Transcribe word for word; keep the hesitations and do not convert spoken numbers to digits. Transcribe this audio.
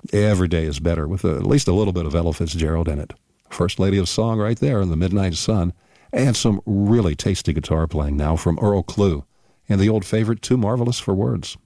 Every day is better with a, at least a little bit of Ella Fitzgerald in it. First lady of song right there in the Midnight Sun. And some really tasty guitar playing now from Earl Klugh. And the old favorite, Too Marvelous for Words.